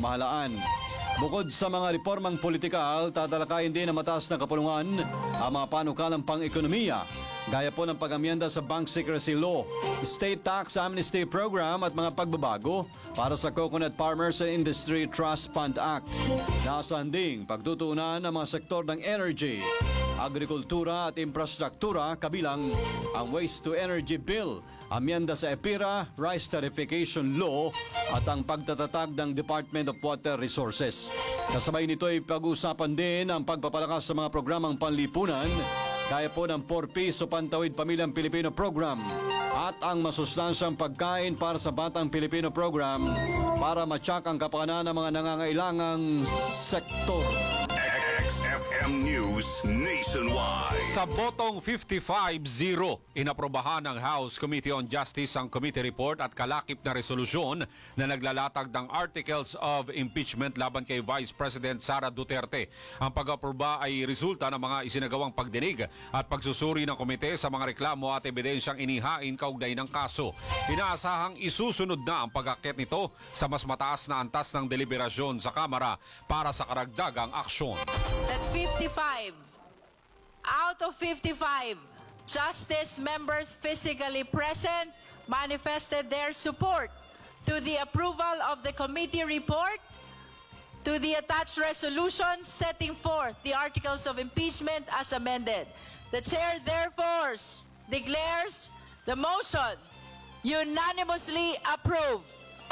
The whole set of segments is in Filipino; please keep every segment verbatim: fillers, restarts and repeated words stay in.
pamahalaan. Bukod sa mga reformang politikal, tatalakayin din ang mataas na kapulungan ang mga panukalang pang-ekonomiya, gaya po ng pag-amyenda sa Bank Secrecy Law, State Tax Amnesty Program at mga pagbabago para sa Coconut Farmers and Industry Trust Fund Act. Naasahan ding pagtutuunan ng mga sektor ng energy, agrikultura at infrastruktura kabilang ang Waste to Energy Bill, amyenda sa EPIRA, Rice Tarification Law at ang pagtatatag ng Department of Water Resources. Kasabay nito ay pag-uusapan din ang pagpapalakas sa mga programang panlipunan, kaya po ng four Ps o Pantawid Pamilyang Pilipino Program at ang masustansyang pagkain para sa Batang Pilipino Program para matyak ang kapakanan ng mga nangangailangang sektor. X F M News Nationwide. Sa botong fifty-five zero, inaprobahan ng House Committee on Justice ang committee report at kalakip na resolusyon na naglalatag ng articles of impeachment laban kay Vice President Sara Duterte. Ang pag-aproba ay resulta ng mga isinagawang pagdinig at pagsusuri ng komite sa mga reklamo at ebidensyang inihain kaugnay ng kaso. Inaasahang isusunod na ang pag-akyat nito sa mas mataas na antas ng deliberasyon sa Kamara para sa karagdagang aksyon. That fifty-five out of fifty-five Justice members physically present manifested their support to the approval of the committee report, to the attached resolution setting forth the articles of impeachment as amended. The chair therefore declares the motion unanimously approved.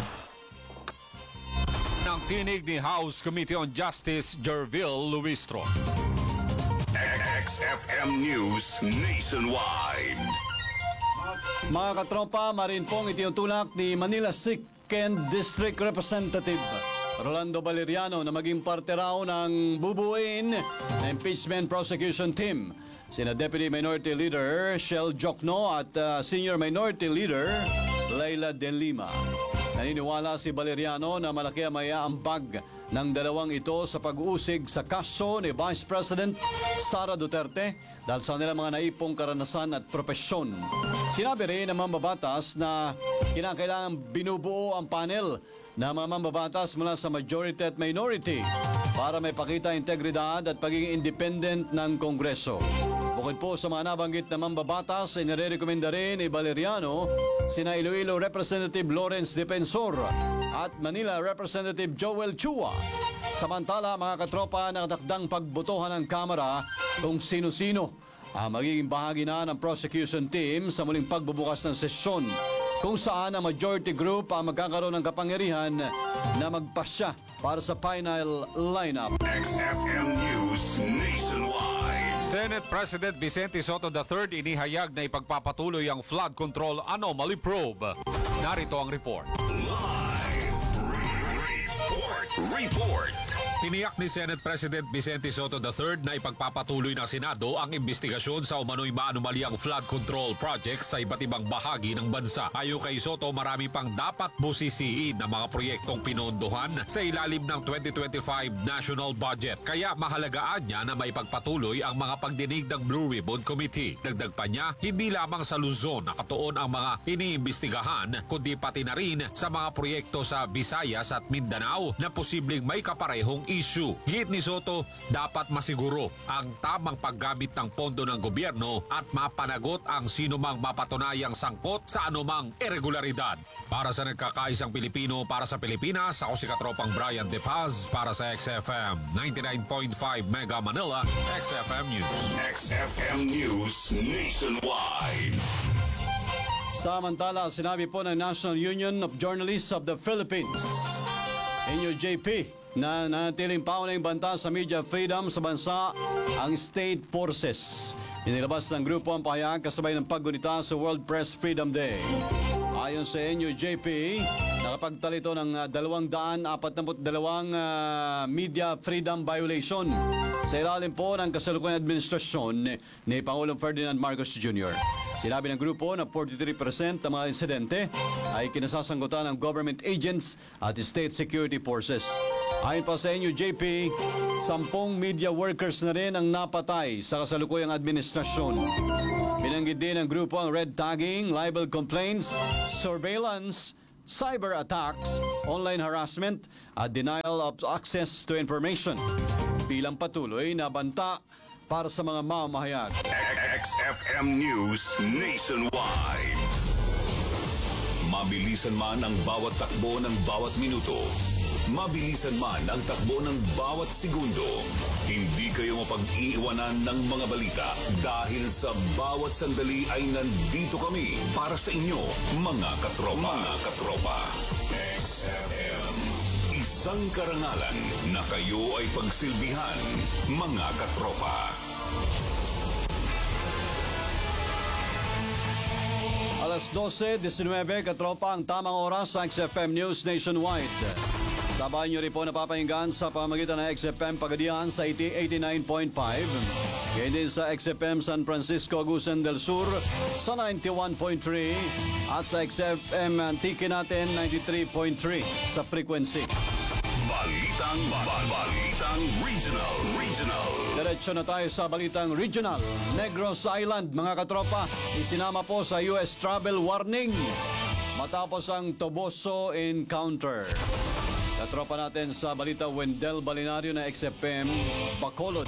Nang tinig ni House Committee on Justice Jervil Luistro. X F M News Nationwide. Mga katropa, marin pong itinutulak ni Manila second District Representative Rolando Valeriano na maging parte raw ng bubuin na impeachment prosecution team. Sina Deputy Minority Leader Shell Jokno at uh, Senior Minority Leader Leila De Lima. Naniniwala si Valeriano na malaki ang maiaambag ng dalawang ito sa pag-uusig sa kaso ni Vice President Sara Duterte dahil sa nilang mga naipong karanasan at propesyon. Sinabi rin ng mambabatas na kinakailangan binubuo ang panel na mga mambabatas mula sa majority at minority para may pakita integridad at pagiging independent ng Kongreso. Bukod po sa mga nabanggit na mambabatas, ay nare-recommenda rin ni Valeriano sina Iloilo Representative Lawrence Defensor at Manila Representative Joel Chua. Samantala, mga katropa, nakatakdang pagbotohan ng Kamara kung sino-sino ang magiging bahagi na ng prosecution team sa muling pagbubukas ng sesyon, kung saan ang majority group ang magkakaroon ng kapangyarihan na magpasya para sa final lineup. X F M News Nationwide. Senate President Vicente Sotto the third inihayag na ipagpapatuloy ang flood control anomaly probe. Narito ang report. Live report. Report. Tiniyak ni Senate President Vicente Sotto the third na ipagpapatuloy ng Senado ang investigasyon sa umano'y maanomaliang flood control projects sa iba't ibang bahagi ng bansa. Ayon kay Sotto, marami pang dapat busisiin ng mga proyektong pinondohan sa ilalim ng twenty twenty-five national budget. Kaya mahalagaan niya na maipagpatuloy ang mga pagdinig ng Blue Ribbon Committee. Dagdag pa niya, hindi lamang sa Luzon nakatuon ang mga iniimbestigahan, kundi pati na rin sa mga proyekto sa Visayas at Mindanao na posibleng may kaparehong issue. Hit ni Sotto, dapat masiguro ang tamang paggamit ng pondo ng gobyerno at mapanagot ang sinumang mapatunayang sangkot sa anumang irregularidad. Para sa nagkakaisang Pilipino, para sa Pilipinas, ako si Katropang Brian De Paz para sa X F M ninety-nine point five Mega Manila, X F M News. X F M News Nationwide. Samantala, sinabi po ng National Union of Journalists of the Philippines, N U J P, na nanatiling paunang banta sa media freedom sa bansa ang state forces. Inilabas ng grupo ang pahayag kasabay ng paggunita sa World Press Freedom Day. Ayon sa N U J P, nakapagtalito ng dalawang daan apat na dalawang uh, media freedom violation sa ilalim po ng kasalukuyang administrasyon ni, ni Pangulong Ferdinand Marcos Junior Sinabi ng grupo na forty-three percent ng mga insidente ay kinasasangkutan ng government agents at state security forces. Ayon pa sa N U J P, sampung media workers na rin ang napatay sa kasalukuyang administrasyon. Binanggit din ng grupo ang red tagging, libel complaints, surveillance, cyber attacks, online harassment at denial of access to information bilang patuloy na banta para sa mga mamamahayag. X F M News Nationwide. Mabilisan man ang bawat takbo ng bawat minuto. Mabilisan man ang takbo ng bawat segundo. Hindi kayo mapag-iiwanan ng mga balita dahil sa bawat sandali ay nandito kami para sa inyo, mga katropa. Mga katropa. X F M. Isang karangalan na kayo ay pagsilbihan, mga katropa. Alas dose diecinueve, katropa, ang tamang oras sa X F M News Nationwide. Sabayan niyo rin po napapahinggan sa pamamagitan ng X F M Pagadian sa eighty-nine point five. Ganyan din sa X F M San Francisco, Agusan del Sur sa ninety-one point three at sa X F M Antique natin ninety-three point three sa frequency. Balitang, ba- balitang regional, regional. Diretso na tayo sa balitang regional. Negros Island, mga katropa, isinama po sa U S travel warning matapos ang Toboso encounter. Katropa natin sa balita Wendell Balinario na X F M Bacolod.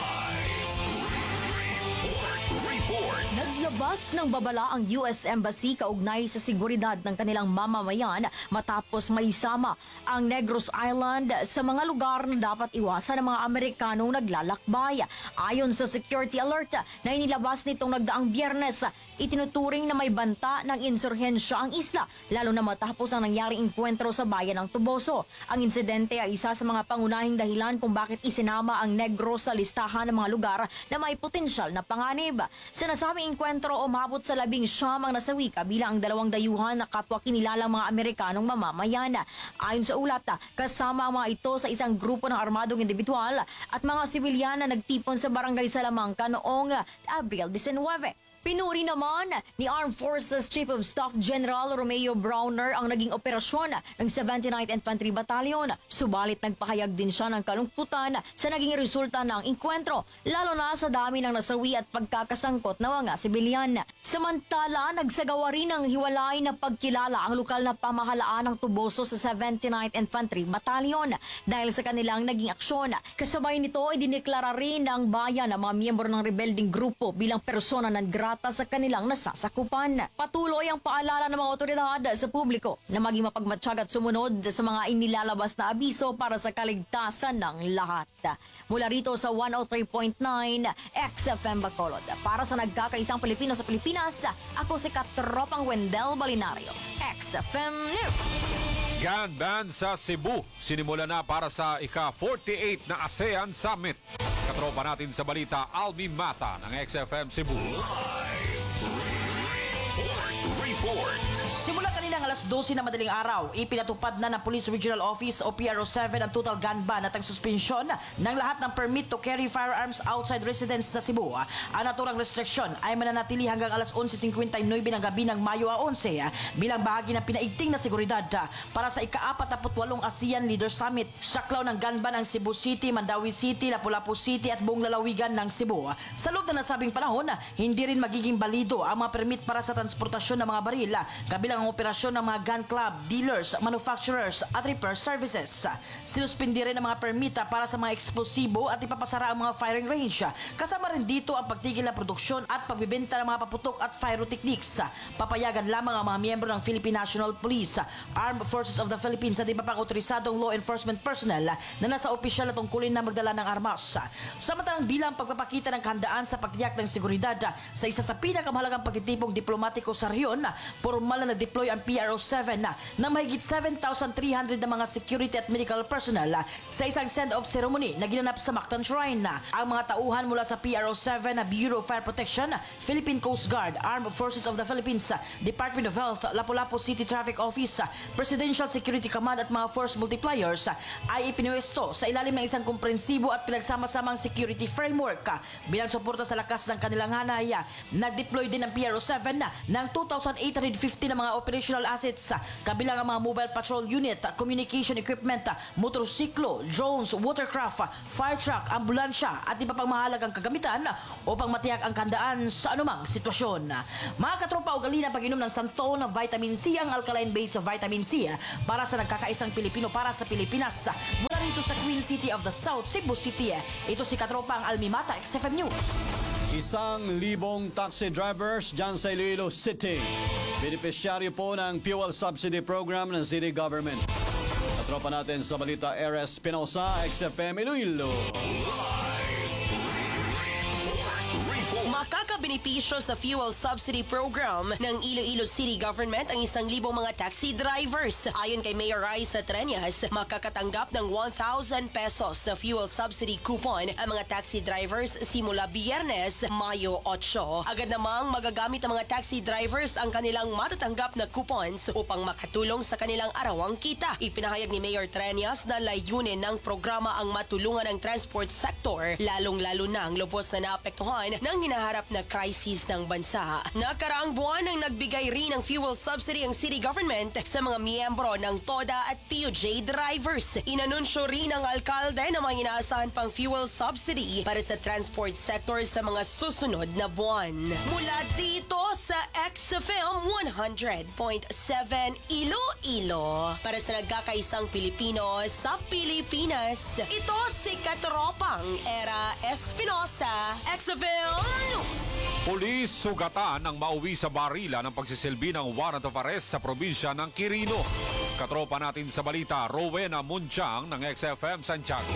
Report. Naglabas ng babala ang U S Embassy kaugnay sa seguridad ng kanilang mamamayan matapos maisama ang Negros Island sa mga lugar na dapat iwasan ng mga Amerikanong naglalakbay. Ayon sa security alert na inilabas nitong nagdaang Biyernes, itinuturing na may banta ng insurhensya ang isla, lalo na matapos ang nangyaring enkwentro sa bayan ng Toboso. Ang insidente ay isa sa mga pangunahing dahilan kung bakit isinama ang Negros sa listahan ng mga lugar na may potensyal na panganib. Sa nasabing enkwentro, umabot sa labing siyam ang nasawi kabilang ang dalawang dayuhan na kapwa kinilalang mga Amerikanong mamamayan. Ayon sa ulat, kasama ang mga ito sa isang grupo ng armadong individual at mga sibilyan na nagtipon sa barangay Salamanca noong Abril nineteen. Pinuri naman ni Armed Forces Chief of Staff General Romeo Browner ang naging operasyon ng seventy-ninth Infantry Battalion. Subalit nagpahayag din siya ng kalungkutan sa naging resulta ng enkwentro, lalo na sa dami ng nasawi at pagkakasangkot ng mga sibilyan. Samantala, nagsagawa rin ng hiwalay na pagkilala ang lokal na pamahalaan ng Toboso sa seventy-ninth Infantry Battalion dahil sa kanilang naging aksyon. Kasabay nito ay dineklara rin ng bayan ang mga miyembro ng rebelding grupo bilang persona non grata sa kanilang nasasakupan. Patuloy ang paalala ng mga otoridad sa publiko na maging mapagmatsyag at sumunod sa mga inilalabas na abiso para sa kaligtasan ng lahat. Mula rito sa one oh three point nine X F M Bacolod. Para sa nagkakaisang Pilipino sa Pilipinas, ako si Katropang Wendell Balinario, X F M News. Gandan sa Cebu, sinimula na para sa ika forty-eight na ASEAN Summit. Katropa natin sa balita, Albi Mata ng X F M Cebu. Report. Simula kaninang alas dose na madaling araw, ipinatupad na ng Police Regional Office o P R O seven ang total gun ban at ang suspensyon ng lahat ng permit to carry firearms outside residence sa Cebu. Ang naturang restriction ay mananatili hanggang alas eleven fifty-nine ng gabi ng Mayo eleven bilang bahagi ng pinaigting na seguridad para sa ika-apat na putwalong ASEAN Leaders Summit. Saklaw ng gun ban ang Cebu City, Mandawi City, Lapu-Lapu City at buong lalawigan ng Cebu. Sa loob na nasabing panahon, hindi rin magiging balido ang mga permit para sa transportasyon ng mga baril, kabilang ang operasyon ng mga gun club, dealers, manufacturers at repair services. Sinuspindi rin ang mga permita para sa mga eksplosibo at ipapasara ang mga firing range. Kasama rin dito ang pagtigil ng produksyon at pagbibenta ng mga paputok at pyrotechnics. Papayagan lamang ang mga miyembro ng Philippine National Police, Armed Forces of the Philippines at iba pang otorisadong law enforcement personnel na nasa opisyal na tungkulin na magdala ng armas. Samantalang bilang pagpapakita ng kahandaan sa pagtiyak ng seguridad sa isa sa pinakamahalagang pagtitipong diplomatiko sa rehiyon, formal na nag-deploy ang P R O seven na, na mahigit seven thousand three hundred na mga security at medical personnel sa isang send-off ceremony na ginanap sa Mactan Shrine. Ang mga tauhan mula sa P R O seven na Bureau of Fire Protection, Philippine Coast Guard, Armed Forces of the Philippines, Department of Health, Lapu-Lapu City Traffic Office, Presidential Security Command at mga force multipliers ay ipinwesto sa ilalim ng isang komprensibo at pinagsama-samang security framework. Bilang suporta sa lakas ng kanilang hanay, nag-deploy din ang P R O seven ng two thousand eight hundred fifty na mga operational assets, kabilang ang mga mobile patrol unit, communication equipment, motorsiklo, drones, watercraft, fire truck, ambulansya at iba pang mahalagang kagamitan upang matiyak ang kandaan sa anumang sitwasyon. Mga katropa, ugali na pag-inom ng Santo na vitamin C ang alkaline-based vitamin C para sa nagkakaisang Pilipino para sa Pilipinas. Mula rito sa Queen City of the South, Cebu City, ito si katropa ang Almimata X F M News. Isang libong taxi drivers dyan sa Iloilo City. Beneficiaryo po ng fuel subsidy program ng city government. Katropa natin sa balita, R S Pinosa, X F M Iloilo. Makakabenepisyo sa fuel subsidy program ng Iloilo City Government ang isang libong mga taxi drivers. Ayon kay Mayor Raisa Treñas, makakatanggap ng one thousand pesos sa fuel subsidy coupon ang mga taxi drivers simula Biyernes, Mayo eight. Agad namang magagamit ng mga taxi drivers ang kanilang matatanggap na coupons upang makatulong sa kanilang arawang kita. Ipinahayag ni Mayor Treñas na layunin ng programa ang matulungan ang transport sector, lalong-lalo na ang lubos na naapektuhan ng hinaharap na crisis ng bansa. Nakaraang buwan nang nagbigay rin ng fuel subsidy ang city government sa mga miyembro ng TODA at P U J drivers. Inanunsyo rin ng alkalde na may inaasahan pang fuel subsidy para sa transport sector sa mga susunod na buwan. Mula dito sa X F M one hundred point seven Iloilo, para sa nagkakaisang Pilipino sa Pilipinas, ito si Katropang Era Espinosa, X F M News. Pulis sugatan ang mauwi sa barila ng pagsisilbi ng warrant of arrest sa probinsya ng Quirino. Katropa natin sa balita, Rowena Munchang ng X F M Santiago.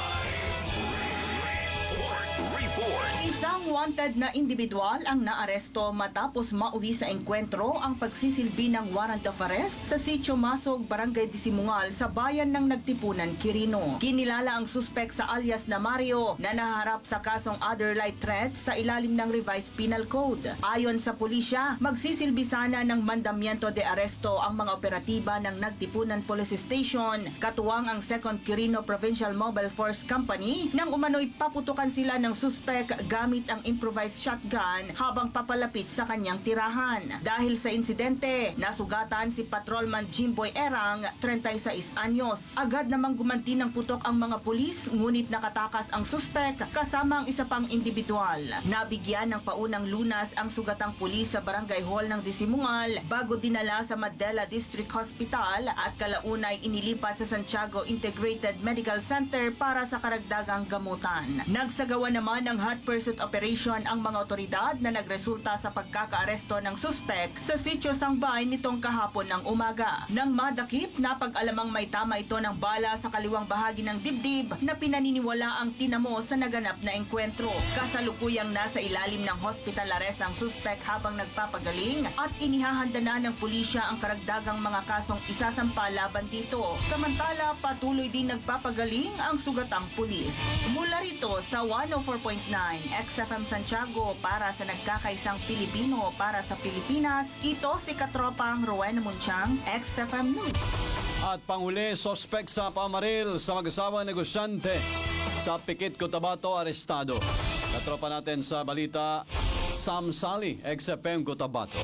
Isang wanted na individual ang naaresto matapos mauwi sa engkwentro ang pagsisilbi ng warrant of arrest sa Sitio Masog, Barangay Disimungal sa bayan ng Nagtipunan, Quirino. Kinilala ang suspek sa alias na Mario na naharap sa kasong other light threats sa ilalim ng Revised Penal Code. Ayon sa pulisya, magsisilbi sana ng mandamiento de aresto ang mga operatiba ng Nagtipunan Police Station, katuwang ang second Quirino Provincial Mobile Force Company, nang umano'y paputukan sila ng suspek gamit ang improvised shotgun habang papalapit sa kanyang tirahan. Dahil sa insidente, nasugatan si Patrolman Jimboy Erang, thirty-six anyos. Agad namang gumanti ng putok ang mga pulis, ngunit nakatakas ang suspek kasama ang isa pang individual. Nabigyan ng paunang lunas ang sugatang pulis sa Barangay Hall ng Disimungal bago dinala sa Madela District Hospital at kalaunay inilipat sa Santiago Integrated Medical Center para sa karagdagang gamutan. Nagsagawa naman ng hot pursuit operation ang mga otoridad na nagresulta sa pagkakaaresto ng suspek sa Sitio Sangbay nitong kahapon ng umaga. Nang madakip, napag-alamang may tama ito ng bala sa kaliwang bahagi ng dibdib na pinaniniwala ang tinamo sa naganap na engkwentro. Kasalukuyang nasa ilalim ng hospital arrest ang suspek habang nagpapagaling at inihahanda na ng pulisya ang karagdagang mga kasong isasampa laban dito. Samantala, patuloy din nagpapagaling ang sugatang pulis. Mula rito sa one oh four point nine X F M Santiago para sa nagkakaisang Pilipino para sa Pilipinas, ito si Katropang Rowena Munchang, X F M News. At panghuli, sospek sa pamaril sa mag-asawang negosyante sa Pikit, Cotabato, arestado. Katropa natin sa balita, Sam Sally, X F M Cotabato.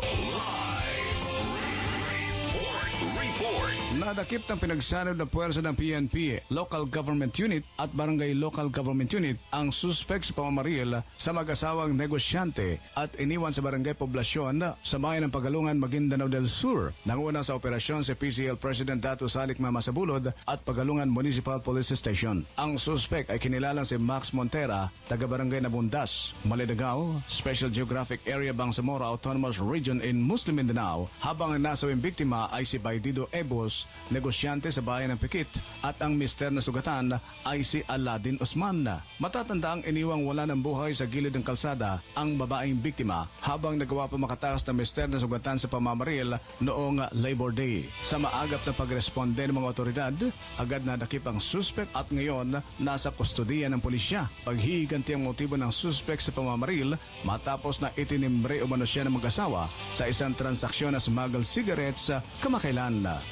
Nadakip ng pinagsanod na puwersa ng P N P, Local Government Unit at Barangay Local Government Unit ang suspek sa pamamaril sa mag-asawang negosyante at iniwan sa barangay poblasyon sa bayan ng Pagalungan, Maguindanao del Sur. Nanguna sa operasyon si P C L President Dato Salik Mamasabulod at Pagalungan Municipal Police Station. Ang suspek ay kinilalang si Max Montera, taga-barangay Nabundas, Maledagao, Special Geographic Area Bangsamoro Autonomous Region in Muslim Mindanao, habang ang nasawing biktima ay si Baidido Ebos, negosyante sa bayan ng Pikit, at ang mister na sugatan ay si Aladin Osman. Matatanda ang iniwang wala ng buhay sa gilid ng kalsada ang babaeng biktima habang nagawa pa makatakas ng mister na sugatan sa pamamaril noong Labor Day. Sa maagap na pagresponde ng mga otoridad, agad nadakip ang suspect at ngayon nasa kustodiya ng pulisya. Paghihiganti ang motibo ng suspect sa pamamaril matapos na itinimbre umano siya ng mag-asawa sa isang transaksyon na smuggled cigarettes kamakailan. Mula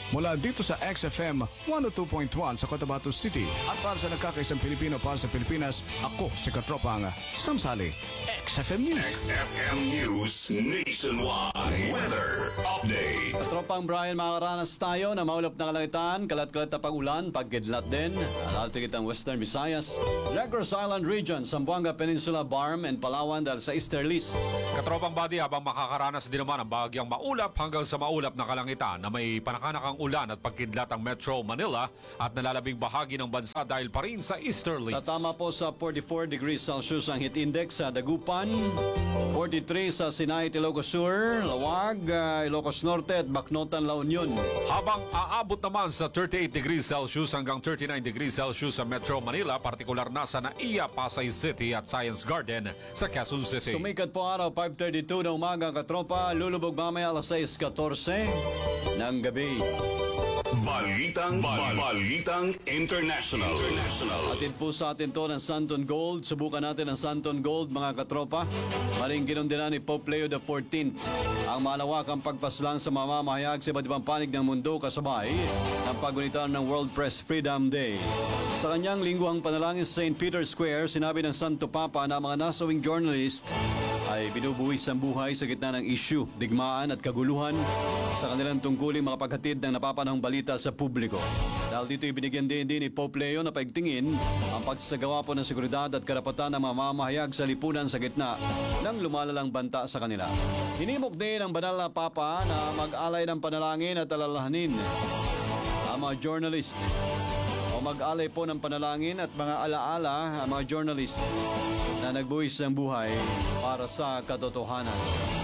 dito sa X F M one oh two point one sa Cotabato City. At para sa nagkakaisang Pilipino para sa Pilipinas, ako si Katropang Samsali. X F M News. X F M News Nationwide Weather Update. Katropang Brian, makakaranas tayo na maulap na kalangitan, kalat-kalat na pag-ulan, pagkidlat din. Alatigit ang Western Visayas, Negros Island Region, Zamboanga Peninsula, Barm, and Palawan dahil sa Easterlies. Katropang body, habang makakaranas din naman ang bahagyang maulap hanggang sa maulap na kalangitan na may panakanakang ulan at pagkidlat ang Metro Manila at nalalabing bahagi ng bansa dahil pa rin sa Easterlies. Tatama po sa forty-four degrees Celsius ang heat index sa Dagupan, forty-three sa Sinay, Ilocos Sur, Lawag, uh, Ilocos Norte at Bacnotan, La Union. Habang aabot naman sa thirty-eight degrees Celsius hanggang thirty-nine degrees Celsius sa Metro Manila, partikular na sa Naiya, Pasay City at Science Garden sa Quezon City. Sumikat po araw, five thirty-two na umaga, katropa. Lulubog mamaya alas six fourteen ng gabi. Balitang, bal- Balitang International. International. Atin po sa atin to ng Santon Gold. Subukan natin ang Santon Gold, mga katropa. Maring kinundinan ni Pope Leo the fourteenth ang malawakang pagpaslang sa mamamahayag sa iba't ibang panig ng mundo kasabay ng paggunita ng World Press Freedom Day. Sa kanyang lingguhang panalangin sa Saint Peter's Square, sinabi ng Santo Papa na mga nasawing journalist ay binubuwis ang buhay sa gitna ng issue, digmaan at kaguluhan sa kanilang tungkuling makapaghatid ng napapanahong balita sa publiko. Dahil dito ibinigyan din din ni Pope Leo na paigtingin ang pagsasagawa po ng seguridad at karapatan ng mamamahayag sa lipunan sa gitna ng lumalalang banta sa kanila. Hinimok din ang banal na Papa na mag-alay ng panalangin at alalahanin ang mga journalist o mag-alay po ng panalangin at mga alaala ang mga journalist na nagbuwis ng buhay para sa katotohanan.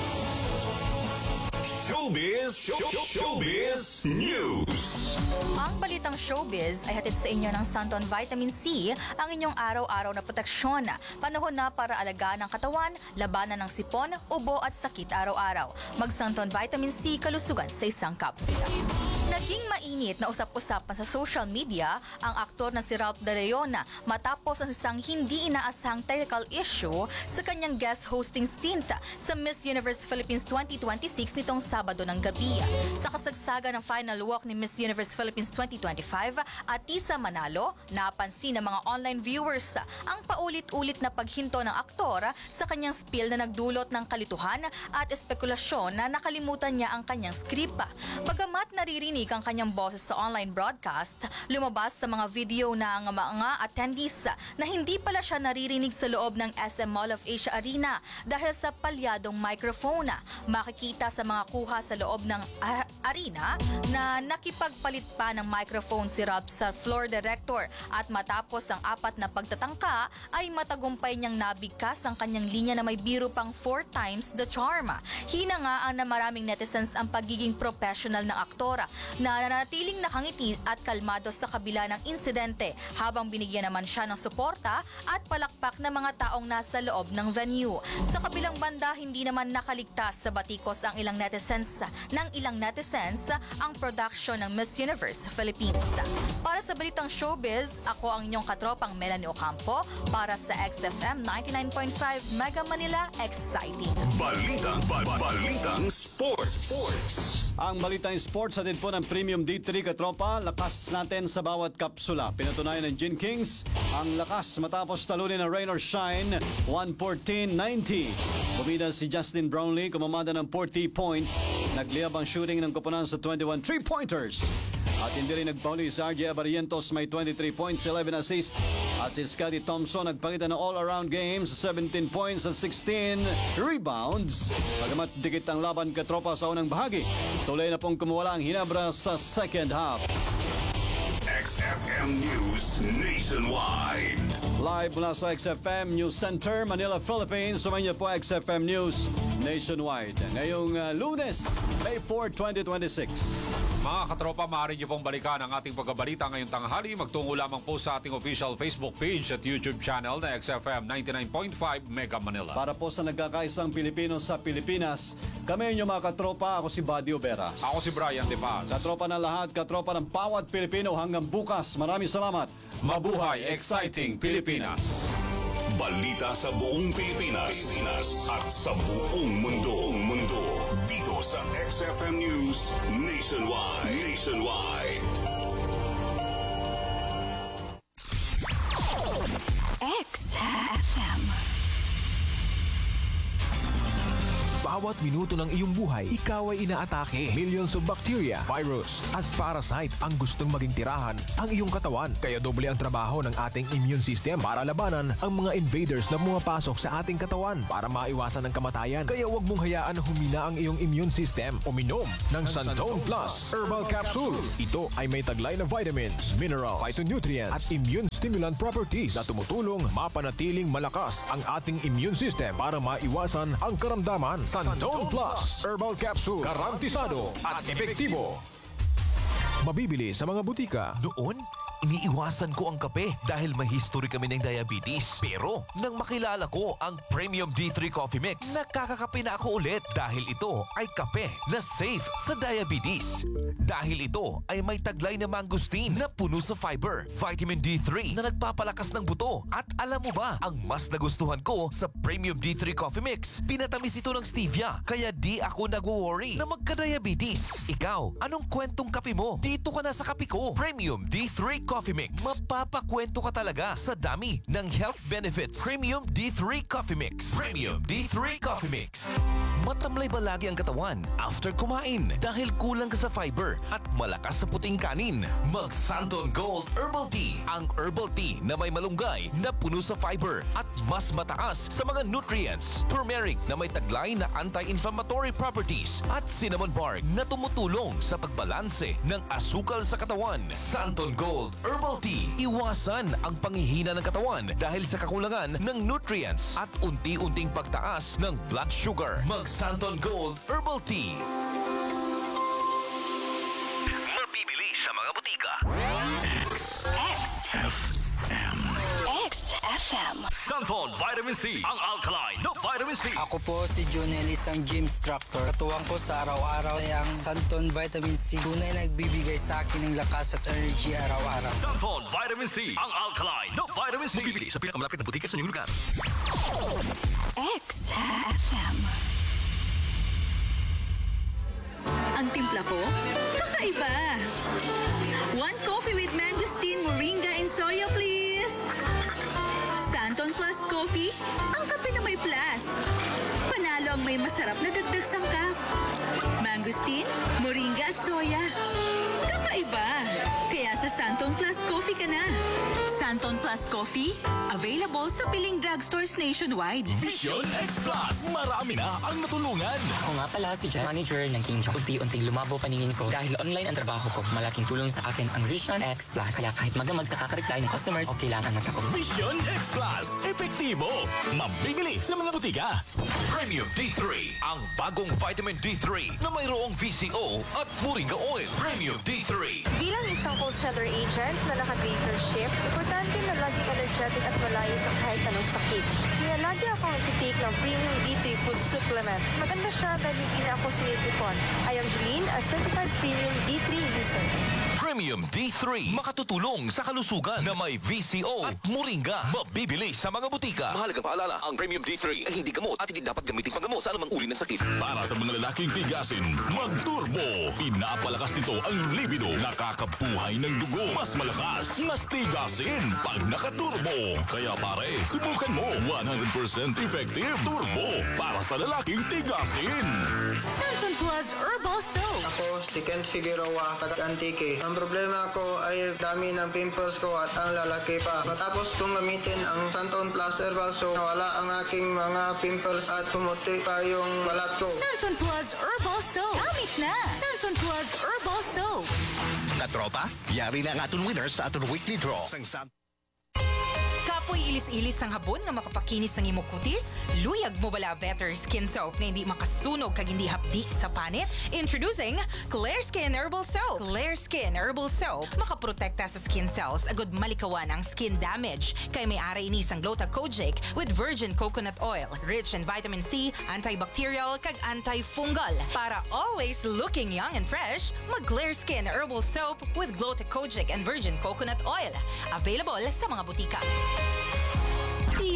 Showbiz, show, Showbiz News. Ang balitang showbiz ay hatid sa inyo ng Santon Vitamin C, ang inyong araw-araw na proteksyon. Panahon na para alagaan ang katawan, labanan ng sipon, ubo at sakit araw-araw. Mag-Santon Vitamin C kalusugan sa isang kapsula. Naging mainit na usap-usapan sa social media ang aktor na si Ralph De Leon matapos ang isang hindi inaasahang technical issue sa kanyang guest hosting stint sa Miss Universe Philippines twenty twenty-six nitong Sabado ng gabi. Sa kasagsagan ng final walk ni Miss Universe Philippines twenty twenty-five at Tisa Manalo, napansin ng mga online viewers ang paulit-ulit na paghinto ng aktor sa kanyang spiel na nagdulot ng kalituhan at espekulasyon na nakalimutan niya ang kanyang script. Bagamat naririnig ang kanyang boses sa online broadcast, lumabas sa mga video ng mga attendees na hindi pala siya naririnig sa loob ng S M Mall of Asia Arena dahil sa palyadong microphone. Makikita sa mga kuha sa loob ng uh, arena na nakipagpalit pa ng microphone si Rob sa floor director at matapos ang apat na pagtatangka ay matagumpay niyang nabigkas ang kanyang linya na may biro pang four times the charm. Hinangaan na maraming netizens ang pagiging professional ng aktora na nanatiling nakangiti at kalmado sa kabila ng insidente habang binigyan naman siya ng suporta at palakpak ng mga taong nasa loob ng venue. Sa kabilang banda, hindi naman nakaligtas sa batikos ang ilang netizens ng ilang netizens ang production ng Miss Universe Philippines. Para sa balitang showbiz, ako ang inyong katropang Melanie Ocampo para sa X F M ninety-nine point five Mega Manila Exciting. Balitang, ba- balitang sports. Sports. Ang Balitang Sports sa din po ng Premium D three, katropa. Lakas natin sa bawat kapsula. Pinatunayan ng Gin Kings ang lakas matapos talunin ng Rain or Shine one fourteen ninety. Bumida si Justin Brownlee, kumamada ng forty points. Nagliyab ang shooting ng koponan sa twenty-one three-pointers. At hindi rin nagpauli si R J Abarientos, may twenty-three points, eleven assists. At si Scotty Thompson nagpakita ng all-around games, seventeen points at sixteen rebounds. Bagamat dikit ang laban, katropa, sa unang bahagi, tuloy na pong kumuwala ang hinabra sa second half. X F M News Nationwide. Live mula sa X F M News Center, Manila, Philippines. Sumanya po X F M News Nationwide. Ngayong uh, Lunes, May fourth, twenty twenty-six. Mga katropa, maaari niyo pong balikan ang ating pagkabalita ngayong tanghali. Magtungo lamang po sa ating official Facebook page at YouTube channel na X F M ninety-nine point five Mega Manila. Para po sa nagkakaisang Pilipino sa Pilipinas, kami inyo mga katropa, ako si Badio Veras. Ako si Brian De Paz. Katropa ng lahat, katropa ng bawat Pilipino hanggang bukas. Maraming salamat. Mabuhay, exciting Pilipinas! Balita sa buong Pilipinas, Pilipinas at sa buong mundo. Mundo dito sa X F M News Nationwide. Nationwide. X F M. Bawat minuto ng iyong buhay, ikaw ay inaatake. Millions of bacteria, virus, at parasite ang gustong maging tirahan ang iyong katawan. Kaya doble ang trabaho ng ating immune system para labanan ang mga invaders na pumapasok sa ating katawan para maiwasan ang kamatayan. Kaya huwag mong hayaan na humina ang iyong immune system. Uminom ng Santone Plus Herbal Capsule. Ito ay may taglay na vitamins, minerals, phytonutrients, at immune stimulant properties na tumutulong mapanatiling malakas ang ating immune system para maiwasan ang karamdaman. Santone Plus Herbal Capsule. Garantisado at epektibo. Mabibili sa mga butika. Noon, iniiwasan ko ang kape dahil may history kami ng diabetes. Pero nang makilala ko ang Premium D three Coffee Mix, nakakakape na ako ulit dahil ito ay kape na safe sa diabetes. Dahil ito ay may taglay na mangosteen na puno sa fiber, vitamin D three na nagpapalakas ng buto. At alam mo ba, ang mas nagustuhan ko sa Premium D three Coffee Mix, pinatamis ito ng stevia. Kaya di ako nagwo-worry na magka-diabetes. Ikaw, anong kwentong kape mo? Dito ka na sa kape ko. Premium D three Coffee Mix. Mapapakwento ka talaga sa dami ng health benefits. Premium D three Coffee Mix. Premium D three Coffee Mix. Matamlay ba lagi ang katawan after kumain dahil kulang ka sa fiber at malakas sa puting kanin? Mag Santon Gold Herbal Tea. Ang herbal tea na may malunggay na puno sa fiber at mas mataas sa mga nutrients. Turmeric na may taglay na anti-inflammatory properties at cinnamon bark na tumutulong sa pagbalanse ng asukal sa katawan. Santon Gold Herbal Tea. Iwasan ang panghihina ng katawan dahil sa kakulangan ng nutrients at unti-unting pagtaas ng blood sugar. Mag Santon Gold Herbal Tea. Mabibili sa mga butika. X F M. X F M. Santon Vitamin C. Ang alkaline na vitamin C. Ako po si Jonel, isang gym instructor. Katuwang ko sa araw-araw ay ang Santon Vitamin C. Tunay nagbibigay sa akin ng lakas at energy araw-araw. Santon Vitamin C. Ang alkaline na vitamin C. Mabibili sa pinakamalapit na butika sa inyong lugar. X F M. Ang timpla ko, kakaiba. One coffee with mangosteen, moringa, and soya, please. Santon Plus Coffee, ang kape na may plus. Panalo ang may masarap na dagdag sangkap. Mangosteen, moringa at soya. Kakaiba. Kaya sa Santon Plus Coffee ka na. Santon Plus Coffee, available sa piling drugstores nationwide. Vision X Plus. Marami na ang natulungan. Ako nga pala si Jen, manager ng King Chow. Unti-unting lumabo paningin ko. Dahil online ang trabaho ko, malaking tulong sa akin ang Vision X Plus. Kaya kahit magamag sa kakareply ng customers, okay lang ang mata ko. Vision X Plus. Epektibo. Mabibili sa mga butika. Premium D three. Ang bagong vitamin D three na mayroong V C O at moringa oil. Premium D three. Bilang isang wholesaler agent na naka-greater shift, importante na laging energetic at malayo sa kahit anong sakit. Kaya lagi akong nagtitake ng Premium D three Food Supplement. Maganda siya dahil hindi na ako sinisipon. I am Jeline, a certified Premium D three user. Premium D three. Makatutulong sa kalusugan na may V C O at moringa. Mabibili sa mga butika. Mahalagang paalala, ang Premium D three ay hindi gamot at hindi dapat gamitin panggamot sa anumang uri ng sakit. Para sa mga lalaking tigasin, mag-turbo. Pinapalakas nito ang libido. Nakakabuhay ng dugo. Mas malakas, mas tigasin pag nakaturbo. Kaya pare, subukan mo. one hundred percent effective turbo para sa lalaking tigasin. Santon Plus Herbal Soap. Ako si Ken Figueroa, taga-Antique. Ang problema ko ay dami ng pimples ko at ang lalaki pa. Matapos kong gamitin ang Santon Plus Herbal Soap, nawala ang aking mga pimples at pumuti pa yung balat ko. Santon Plus Herbal Soap. Gamit na. Santon Plus Herbal Soap. Na tropa, yari na ang atong winners sa atong weekly draw. Sang San- Kapoy ilis-ilis ang habon nga makapakinis ng imong kutis? Luyag mo bala Better Skin Soap na hindi makasunog kag hindi hapdi sa panit? Introducing Clear Skin Herbal Soap. Clear Skin Herbal Soap makaprotekta sa skin cells agud malikawan ang skin damage. Kay may ara ini sang Gluta-Kojic with virgin coconut oil, rich in vitamin C, antibacterial kag antifungal. Para always looking young and fresh, mag Clear Skin Herbal Soap with Gluta-Kojic and virgin coconut oil. Available sa mga butika. Tila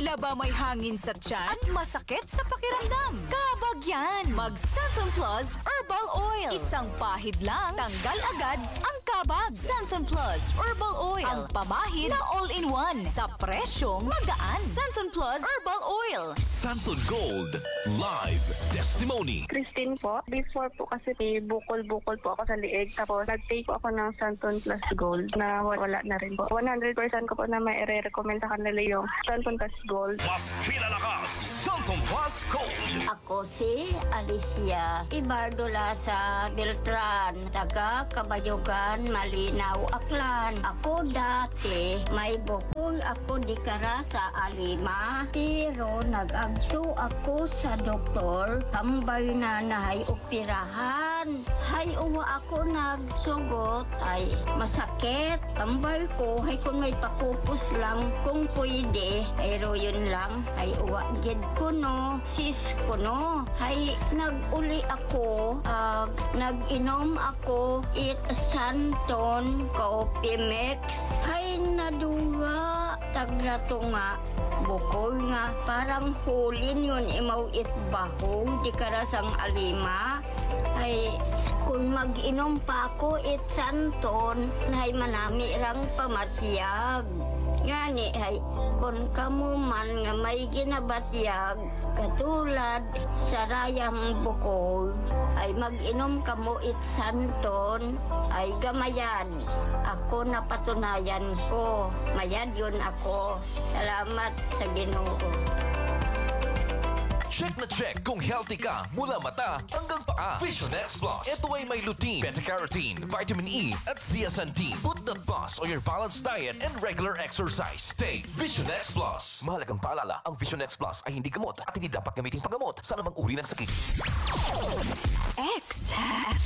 Tila ba may hangin sa tiyan? At masakit sa pakiramdam? Kabag yan! Mag Santon Plus Herbal Oil. Isang pahid lang, tanggal agad ang kabag. Santon Plus Herbal Oil. Ang pamahid na all-in-one. Sa presyong magaan. Santon Plus Herbal Oil. Santon Gold Live Testimony. Christine po. Before po kasi may bukol-bukol po ako sa liig. Tapos nag-take po ako ng Santon Plus Gold na wala na rin po. one hundred percent ko po na may i-recommend sa kanila yung Santon Plus Gold. Mas pinalakas, Santon Plus Gold. Ako si Alicia Ibardola sa Beltran, taga Kabayugan, Malinaw, Aklan. Ako dati may bukol ako di kara sa Alima, pero nag-agto ako sa doktor, hambay na nahay operahan. Hay uwa ako nagsugot, ay masakit. Hambay ko, hay kung may pakupos lang, kung pwede, pero yun lang, ay uwa gid ko no, sis ko no. Hay nag-uli ako, uh, nag-inom ako, it Santon Coffee Mix. Hay naduga, tagrato nga, bukol nga, parang hulin yun, imaw itbahong, di karasang alima. Ay, kung mag-inom pa ako it Santon, hay manami rang pamatiyag. Ngani, hay, kung kamo man nga may ginabatyag, katulad sa rayang bukol, ay mag-inom kamo it Santon, ay gamayan. Ako napatunayan ko, mayad yun ako. Salamat sa Ginoo. Check na check kung healthy ka mula mata hanggang paa. Vision X Plus. Ito ay may lutein, beta-carotene, vitamin E, at zeaxanthin. Put that plus on your balanced diet and regular exercise. Take Vision X Plus. Mahalagang paalala, ang Vision X Plus ay hindi gamot at hindi dapat gamitin panggamot sa anumang uri ng sakit. X